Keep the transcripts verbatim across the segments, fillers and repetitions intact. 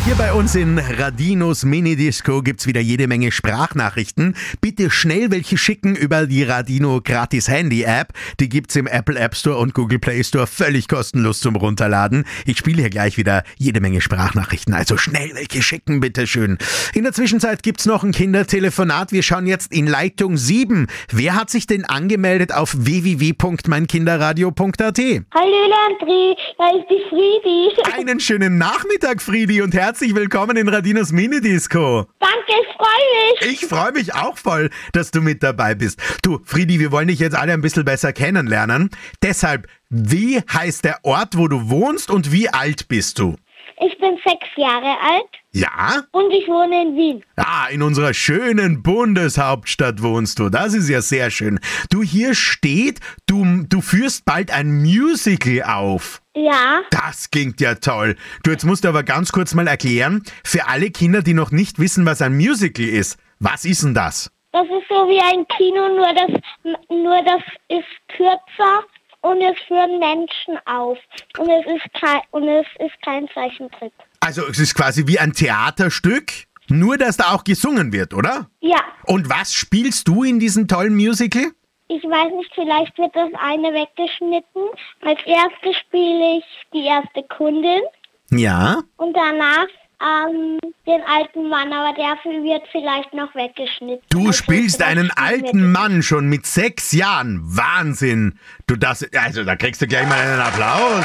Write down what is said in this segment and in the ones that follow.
Hier bei uns in Radinos Mini-Disco gibt's wieder jede Menge Sprachnachrichten. Bitte schnell welche schicken über die Radino gratis Handy-App. Die gibt's im Apple App Store und Google Play Store völlig kostenlos zum Runterladen. Ich spiele hier gleich wieder jede Menge Sprachnachrichten, also schnell welche schicken, bitteschön. In der Zwischenzeit gibt's noch ein Kindertelefonat. Wir schauen jetzt in Leitung sieben. Wer hat sich denn angemeldet auf w w w punkt mein kinderradio punkt a t? Hallo Landry, da ist die Friedi. Einen schönen Nachmittag, Friedi, und herzlich willkommen in Radinos Mini-Disco. Danke, ich freue mich. Ich freue mich auch voll, dass du mit dabei bist. Du, Friedi, wir wollen dich jetzt alle ein bisschen besser kennenlernen. Deshalb, wie heißt der Ort, wo du wohnst und wie alt bist du? Ich bin sechs Jahre alt. Ja? Und ich wohne in Wien. Ah, in unserer schönen Bundeshauptstadt wohnst du. Das ist ja sehr schön. Du, hier steht, du, du führst bald ein Musical auf. Ja. Das klingt ja toll. Du, jetzt musst du aber ganz kurz mal erklären, für alle Kinder, die noch nicht wissen, was ein Musical ist. Was ist denn das? Das ist so wie ein Kino, nur das, nur das ist kürzer und es führen Menschen auf. Und es ist kein, und es ist kein Zeichentrick. Also es ist quasi wie ein Theaterstück, nur dass da auch gesungen wird, oder? Ja. Und was spielst du in diesem tollen Musical? Ich weiß nicht, vielleicht wird das eine weggeschnitten. Als erstes spiele ich die erste Kundin. Ja. Und danach ähm, den alten Mann, aber der wird vielleicht noch weggeschnitten. Du Also spielst vielleicht einen spielen wir alten Mann schon mit sechs Jahren. Wahnsinn. Du das, also da kriegst du gleich mal einen Applaus.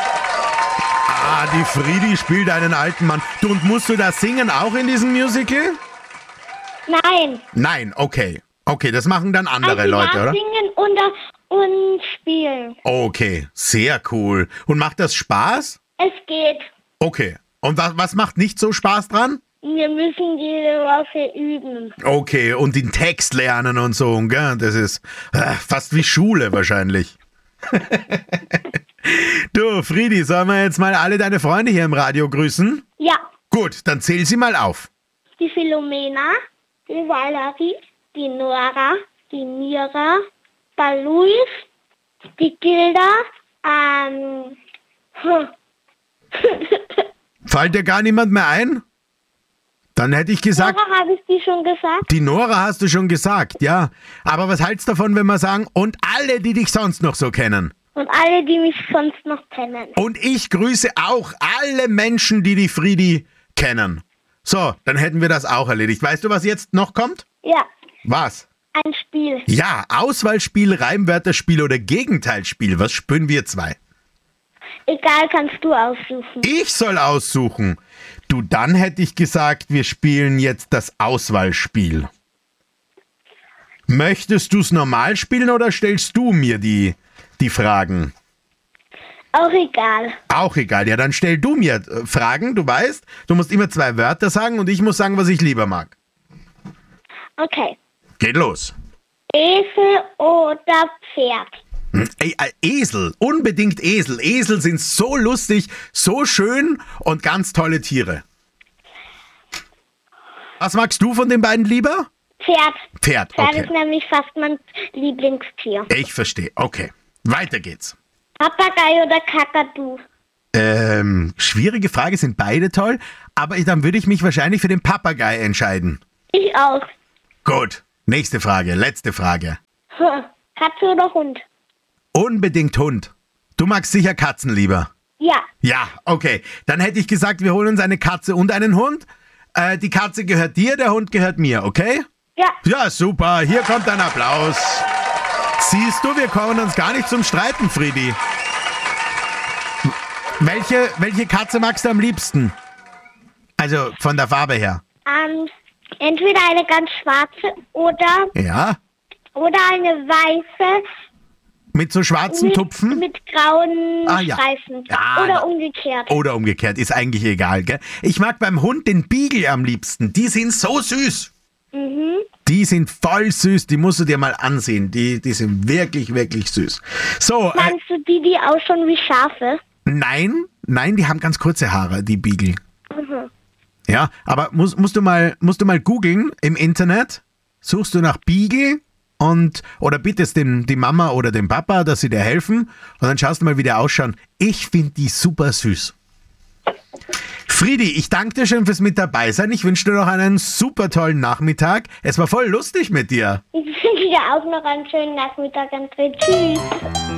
Ah, die Friedi spielt einen alten Mann. Du, und musst du da singen auch in diesem Musical? Nein. Nein, okay. Okay, das machen dann andere also Leute, oder? Singen und, und spielen. Okay, sehr cool. Und macht das Spaß? Es geht. Okay. Und was, was macht nicht so Spaß dran? Wir müssen jede Woche üben. Okay, und den Text lernen und so, gell? Das ist äh, fast wie Schule wahrscheinlich. Du, Friedi, sollen wir jetzt mal alle deine Freunde hier im Radio grüßen? Ja. Gut, dann zähl sie mal auf. Die Philomena, die Valerie, die Nora, die Mira, der Luis, die Gilda, ähm... Hm. Fällt dir gar niemand mehr ein? Dann hätte ich gesagt... Nora, habe ich die schon gesagt? Die Nora hast du schon gesagt, ja. Aber was hältst du davon, wenn wir sagen, und alle, die dich sonst noch so kennen? Und alle, die mich sonst noch kennen. Und ich grüße auch alle Menschen, die die Friedi kennen. So, dann hätten wir das auch erledigt. Weißt du, was jetzt noch kommt? Ja. Was? Ein Spiel. Ja, Auswahlspiel, Reimwörterspiel oder Gegenteilspiel. Was spüren wir zwei? Egal, kannst du aussuchen. Ich soll aussuchen. Du, dann hätte ich gesagt, wir spielen jetzt das Auswahlspiel. Möchtest du es normal spielen oder stellst du mir die, die Fragen? Auch egal. Auch egal. Ja, dann stell du mir äh, Fragen. Du weißt, du musst immer zwei Wörter sagen und ich muss sagen, was ich lieber mag. Okay. Geht los. Esel oder Pferd? Hm, Ey, äh, Esel, unbedingt Esel. Esel sind so lustig, so schön und ganz tolle Tiere. Was magst du von den beiden lieber? Pferd. Pferd, Pferd okay. ist nämlich fast mein Lieblingstier. Ich verstehe, okay. Weiter geht's. Papagei oder Kakadu? Ähm, schwierige Frage, sind beide toll, aber ich, dann würde ich mich wahrscheinlich für den Papagei entscheiden. Ich auch. Gut, nächste Frage, letzte Frage. Hm. Katze oder Hund? Unbedingt Hund. Du magst sicher Katzen lieber. Ja. Ja, okay. Dann hätte ich gesagt, wir holen uns eine Katze und einen Hund. Äh, die Katze gehört dir, der Hund gehört mir, okay? Ja. Ja, super. Hier kommt ein Applaus. Siehst du, wir kommen uns gar nicht zum Streiten, Friedi. Welche, welche Katze magst du am liebsten? Also von der Farbe her. Ähm, entweder eine ganz schwarze oder, Ja, oder eine weiße mit so schwarzen mit, Tupfen. mit grauen Ah, ja. Streifen. Ja, oder da- umgekehrt. Oder umgekehrt, ist eigentlich egal, gell? Ich mag beim Hund den Beagle am liebsten. Die sind so süß. Mhm. Die sind voll süß, die musst du dir mal ansehen. Die, die sind wirklich, wirklich süß. So, äh, Meinst du die, die ausschauen wie Schafe? nein, nein, die haben ganz kurze Haare, die Beagle. Mhm. Ja, aber musst, musst du mal, musst du mal googeln im Internet, suchst du nach Beagle und, oder bittest den, die Mama oder den Papa, dass sie dir helfen und dann schaust du mal, wie die ausschauen. Ich finde die super süß. Friedi, ich danke dir schön fürs mit dabei sein. Ich wünsche dir noch einen super tollen Nachmittag. Es war voll lustig mit dir. Ich wünsche dir auch noch einen schönen Nachmittag, André. Tschüss.